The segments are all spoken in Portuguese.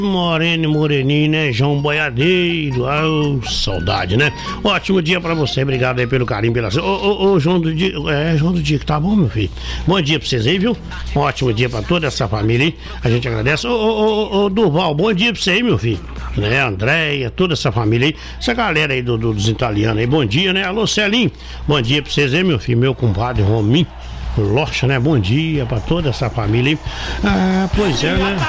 Moreno e moreninho, né? João Boiadeiro. Saudade, né? Ótimo dia pra você. Obrigado aí pelo carinho, pela... Ô, João do Dia. João do Dia, que tá bom, meu filho? Bom dia pra vocês aí, viu? Um ótimo dia pra toda essa família aí. A gente agradece. Ô, Durval, bom dia pra você aí, meu filho. Né? Andréia, toda essa família aí. Essa galera aí dos italianos aí. Bom dia, né? Alô, Celinho. Bom dia pra vocês aí, meu filho. Meu compadre Rominho. Locha, né? Bom dia pra toda essa família aí. Pois é, né?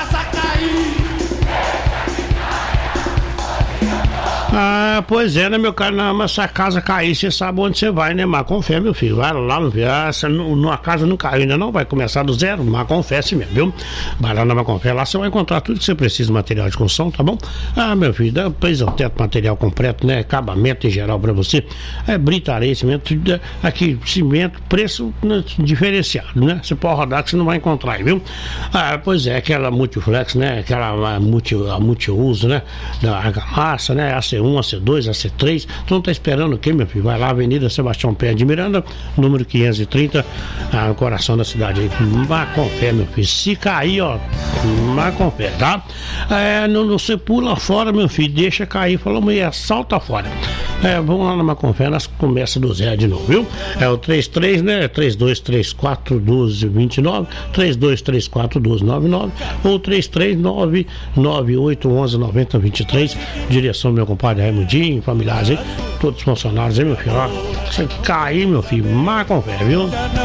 Pois é, né, meu cara? Mas se a casa cair, você sabe onde você vai, né? Mas com fé, meu filho. Vai lá, meu filho. A casa não caiu ainda não, vai começar do zero. Mas com fé, sim mesmo, viu? Vai lá na Macofé, lá você vai encontrar tudo que você precisa de material de construção, tá bom? Meu filho, dá piso, teto, material completo, né? Acabamento em geral pra você. Brita, areia, cimento, tudo aqui, cimento, preço diferenciado, né? Você pode rodar que você não vai encontrar aí, viu? Pois é, aquela multiflex, né? Aquela multiuso, né? Da argamassa, né? AC1, AC2, AC3, tu não tá esperando o quê, meu filho? Vai lá, Avenida Sebastião Pé de Miranda, número 530, no coração da cidade aí. Vá com fé, meu filho. Se cair, ó, vá com fé, tá? Não, você pula fora, meu filho, deixa cair, falou, mulher, salta fora. Vamos lá na Macofé, nós começa do zero de novo, viu? É o 33, né? 3234-1229, 3234-1299 ou 339-9811-9023, direção meu compadre Raimundinho, familiares aí, todos os funcionários aí, meu filho, ó, você cair, meu filho, Macofé, viu?